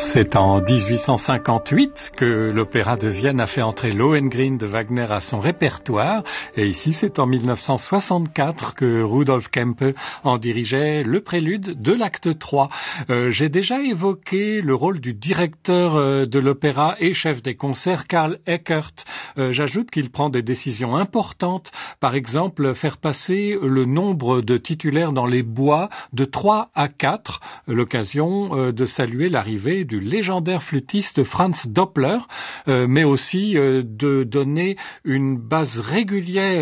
C'est en 1858 que l'Opéra de Vienne a fait entrer Lohengrin de Wagner à son répertoire. Et ici, c'est en 1964 que Rudolf Kempe en dirigeait le prélude de l'acte 3. J'ai déjà évoqué le rôle du directeur de l'opéra et chef des concerts, Karl Eckert. J'ajoute qu'il prend des décisions importantes. Par exemple, faire passer le nombre de titulaires dans les bois de 3 à 4. L'occasion de saluer l'arrivée du légendaire flûtiste Franz Doppler, mais aussi de donner une base régulière